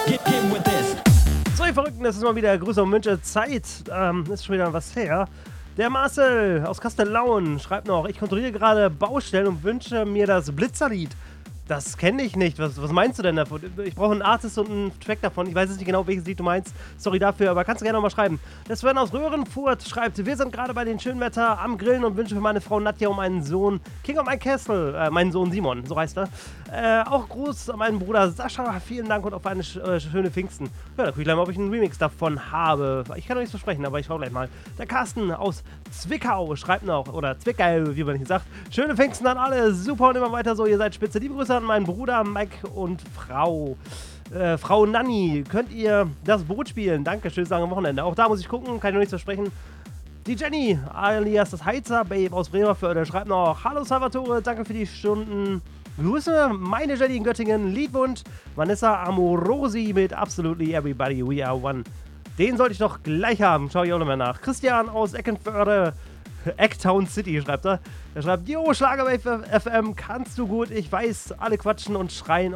So, ihr Verrückten, das ist mal wieder Grüße und Wünsche Zeit. Ist schon wieder was her. Der Marcel aus Kastellaun schreibt noch: Ich kontrolliere gerade Baustellen und wünsche mir das Blitzerlied. Das kenne ich nicht. Was meinst du denn davon? Ich brauche einen Artist und einen Track davon. Ich weiß jetzt nicht genau, welches Lied du meinst. Sorry dafür, aber kannst du gerne nochmal schreiben. Der Sven aus Röhrenfurt schreibt: Wir sind gerade bei den schönen Wetter am Grillen und wünsche für meine Frau Nadja und meinen Sohn King of My Castle, meinen Sohn Simon, so heißt er. Auch Gruß an meinen Bruder Sascha, vielen Dank und auf eine schöne Pfingsten. Ja, da gucke ich gleich mal, ob ich einen Remix davon habe. Ich kann noch nichts versprechen, aber ich schaue gleich mal. Der Carsten aus Zwickau schreibt noch, oder Zwickau, wie man hier sagt: Schöne Pfingsten an alle, super und immer weiter so, ihr seid spitze. Liebe Grüße an meinen Bruder Mike und Frau Nanni. Könnt ihr das Boot spielen? Danke, schönes langes Wochenende. Auch da muss ich gucken, kann ich noch nichts versprechen. Die Jenny, alias das Heizer-Babe aus Bremerförde, schreibt noch: Hallo Salvatore, danke für die Stunden. Grüße, meine Jenny in Göttingen, Liedwunsch, Vanessa Amorosi mit Absolutely Everybody, We Are One. Den sollte ich doch gleich haben, schau ich auch nochmal nach. Christian aus Eckenförde, Ecktown City schreibt er. Er schreibt: Jo, Schlagerwave FM, kannst du gut, ich weiß, alle quatschen und schreien,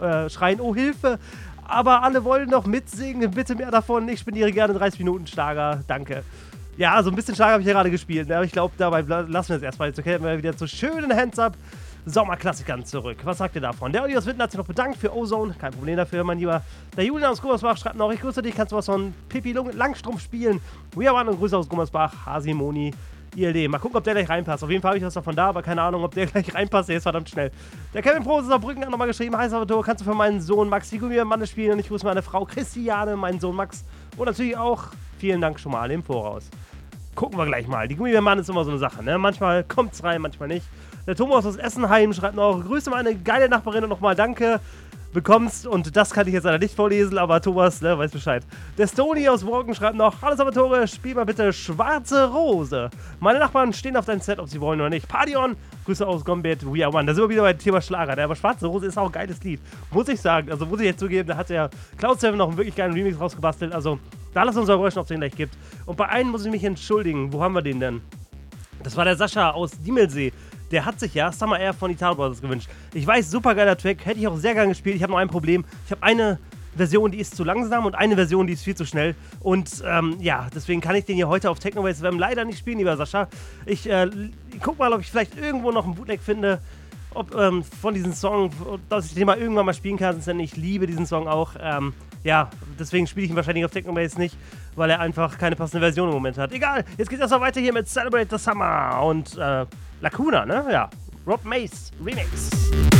oh Hilfe, aber alle wollen noch mitsingen, bitte mehr davon, ich spendiere gerne 30 Minuten Schlager, danke. Ja, so ein bisschen Schlager habe ich ja gerade gespielt, aber ich glaube, dabei lassen wir es erstmal. Jetzt kehren wir wieder zu schönen Hands-Up Sommerklassikern zurück. Was sagt ihr davon? Der Audios Witten hat sich noch bedankt für Ozone. Kein Problem dafür, mein Lieber. Der Julian aus Gummersbach schreibt noch: Ich grüße dich, kannst du was von Pippi Langstrumpf spielen? We Are One und Grüße aus Gummersbach, Hasimoni, ILD. Mal gucken, ob der gleich reinpasst. Auf jeden Fall habe ich was davon da, aber keine Ahnung, ob der gleich reinpasst. Der ist verdammt schnell. Der Kevin Pro aus Saarbrücken hat nochmal geschrieben: Hi Salvatore, kannst du für meinen Sohn Max die Gummibande spielen? Und ich grüße meine Frau Christiane, meinen Sohn Max und natürlich auch vielen Dank schon mal im Voraus. Gucken wir gleich mal. Die Gummibärmann ist immer so eine Sache, ne? Manchmal kommt's rein, manchmal nicht. Der Thomas aus Essenheim schreibt noch: Grüße meine geile Nachbarin und nochmal danke. Bekommst, und das kann ich jetzt leider nicht vorlesen, aber Thomas, ne, weiß Bescheid. Der Stony aus Morgen schreibt noch: Hallo Salvatore, spiel mal bitte Schwarze Rose. Meine Nachbarn stehen auf dein Set, ob sie wollen oder nicht. Party on, Grüße aus Gombet, We Are One. Da sind wir wieder beim Thema Schlager, ne? Aber Schwarze Rose ist auch ein geiles Lied, muss ich sagen. Also muss ich jetzt zugeben, da hat der Cloud7 noch einen wirklich geilen Remix rausgebastelt. Also da lasst uns mal überraschen, ob es den gleich gibt. Und bei einem muss ich mich entschuldigen. Wo haben wir den denn? Das war der Sascha aus Diemelsee. Der hat sich ja Summer Air von Italo Brothers gewünscht. Ich weiß, super geiler Track, hätte ich auch sehr gerne gespielt. Ich habe noch ein Problem. Ich habe eine Version, die ist zu langsam und eine Version, die ist viel zu schnell. Und ja, deswegen kann ich den hier heute auf Technoways FM leider nicht spielen, lieber Sascha. Ich guck mal, ob ich vielleicht irgendwo noch einen Bootleg finde, ob von diesem Song, dass ich den mal irgendwann mal spielen kann. Denn ich liebe diesen Song auch. Ja, deswegen spiele ich ihn wahrscheinlich auf Technoways nicht, weil er einfach keine passende Version im Moment hat. Egal, jetzt geht's erstmal weiter hier mit Celebrate the Summer und Lacuna, ne? Ja, Rob Mace Remix.